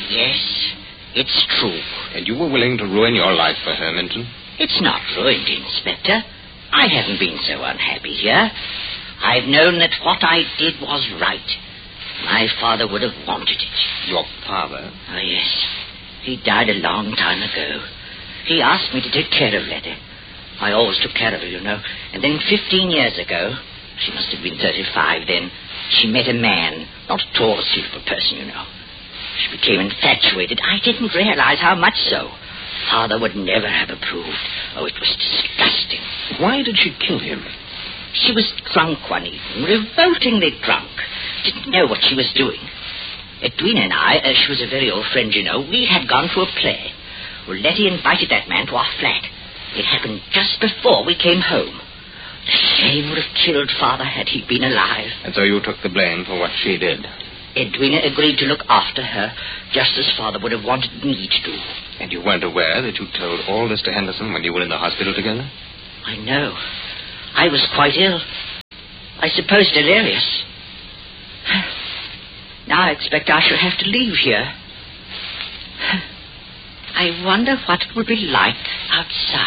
Yes, it's true. And you were willing to ruin your life for her, Minton? It's not ruined, Inspector. I haven't been so unhappy here. I've known that what I did was right. My father would have wanted it. Your father? Oh, yes. He died a long time ago. He asked me to take care of Letty. I always took care of her, you know. And then 15 years ago, she must have been 35 then, she met a man, not at all a suitable person, you know. She became infatuated. I didn't realize how much so. Father would never have approved. Oh, it was disgusting. Why did she kill him? She was drunk one evening, revoltingly drunk. Didn't know what she was doing. Edwina and I, she was a very old friend, you know, we had gone to a play. Well, Letty invited that man to our flat. It happened just before we came home. The shame would have killed Father had he been alive. And so you took the blame for what she did? Edwina agreed to look after her, just as Father would have wanted me to do. And you weren't aware that you told all this to Henderson when you were in the hospital together? I know. I was quite ill. I suppose delirious. Now I expect I shall have to leave here. I wonder what it will be like outside.